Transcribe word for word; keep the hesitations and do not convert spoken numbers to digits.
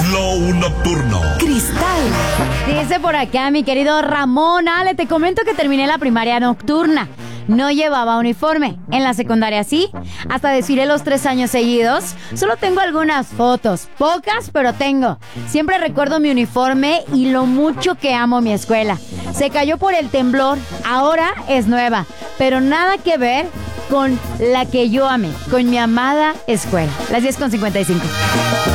Flow Nocturno. Cristal. Dice por acá mi querido Ramón, Ale, te comento que terminé la primaria nocturna. No llevaba uniforme. En la secundaria sí. Hasta desfilé los tres años seguidos. Solo tengo algunas fotos. Pocas, pero tengo. Siempre recuerdo mi uniforme y lo mucho que amo mi escuela. Se cayó por el temblor. Ahora es nueva. Pero nada que ver con la que yo amé. Con mi amada escuela. Las diez con cincuenta y cinco.